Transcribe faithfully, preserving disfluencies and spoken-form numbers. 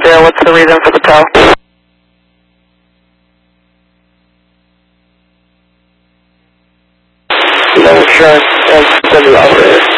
idea what's the reason for the tow? No insurance and send the operator.